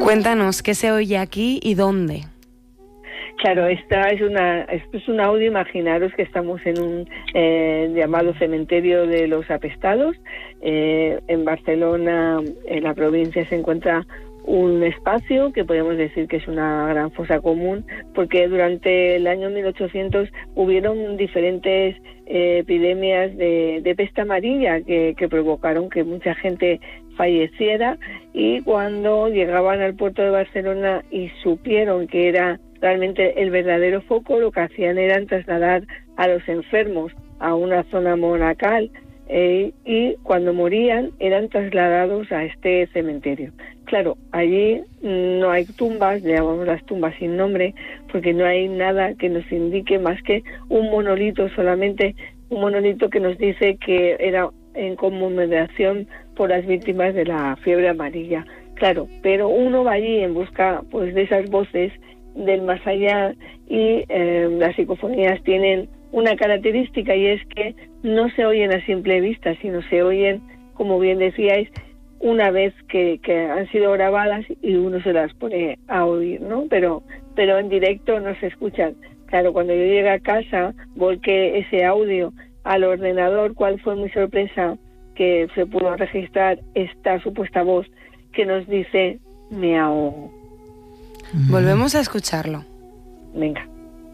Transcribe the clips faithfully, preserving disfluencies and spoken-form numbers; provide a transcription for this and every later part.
Cuéntanos, ¿qué se oye aquí y dónde? Claro, esta es una, esto es un audio. Imaginaros que estamos en un eh, llamado cementerio de los apestados. Eh, en Barcelona, en la provincia, se encuentra un espacio que podemos decir que es una gran fosa común, porque durante el año mil ochocientos hubieron diferentes eh, epidemias de, de peste amarilla que, que provocaron que mucha gente falleciera, y cuando llegaban al puerto de Barcelona y supieron que era realmente el verdadero foco, lo que hacían era trasladar a los enfermos a una zona monacal, eh, y cuando morían eran trasladados a este cementerio. Claro, allí no hay tumbas, le llamamos las tumbas sin nombre, porque no hay nada que nos indique más que un monolito, solamente un monolito que nos dice que era en conmemoración por las víctimas de la fiebre amarilla. Claro, pero uno va allí en busca pues de esas voces del más allá, y eh, las psicofonías tienen una característica, y es que no se oyen a simple vista, sino se oyen, como bien decíais, una vez que, que han sido grabadas y uno se las pone a oír, ¿no? Pero, pero en directo no se escuchan. Claro, cuando yo llegué a casa, volqué ese audio al ordenador. ¿Cuál fue mi sorpresa? Que se pudo registrar esta supuesta voz que nos dice: me ahogo. Volvemos a escucharlo. Venga.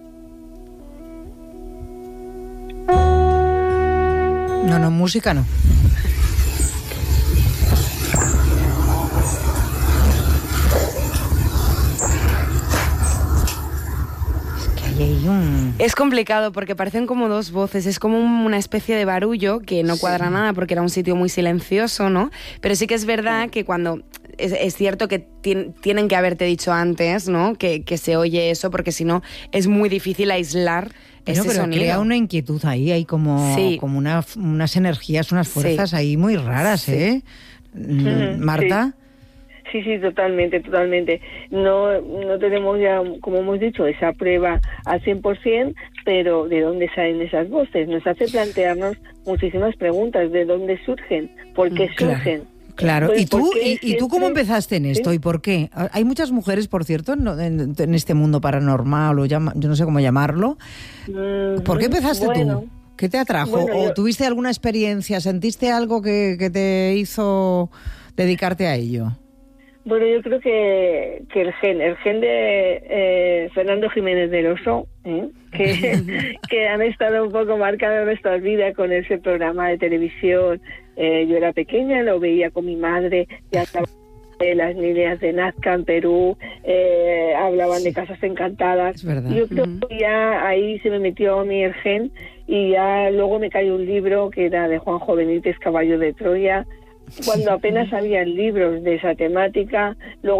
No, no, música no. Un... Es complicado porque parecen como dos voces, es como una especie de barullo que no cuadra sí. nada, porque era un sitio muy silencioso, ¿no? Pero sí que es verdad que cuando... Es, es cierto que tien, tienen que haberte dicho antes, ¿no? Que, que se oye eso, porque si no es muy difícil aislar pero, ese pero sonido. Crea una inquietud ahí, hay como, sí. como una, unas energías, unas fuerzas sí. ahí muy raras, sí. ¿eh? Mm, Marta. Sí. Sí, sí, totalmente, totalmente. No no tenemos ya, como hemos dicho, esa prueba al cien por ciento, pero ¿de dónde salen esas voces? Nos hace plantearnos muchísimas preguntas. ¿De dónde surgen? ¿Por qué surgen? Claro, Pues, ¿y tú y, siempre... y tú cómo empezaste en esto? ¿Sí? ¿Y por qué? Hay muchas mujeres, por cierto, en, en, en este mundo paranormal, o llama, yo no sé cómo llamarlo. Mm, ¿Por qué empezaste bueno, tú? ¿Qué te atrajo? Bueno, ¿O yo... tuviste alguna experiencia? ¿Sentiste algo que, que te hizo dedicarte a ello? Bueno, yo creo que, que el gen, el gen de eh, Fernando Jiménez del Oso, ¿eh? que, que han estado un poco marcando nuestra vida con ese programa de televisión. Eh, yo era pequeña, lo veía con mi madre, ya estaba de las niñas de Nazca en Perú, eh, hablaban sí. de casas encantadas. Es verdad. Yo creo uh-huh. que ya ahí se me metió a mí el gen, y ya luego me cayó un libro que era de Juanjo Benítez, Caballo de Troya. Cuando apenas había libros de esa temática, luego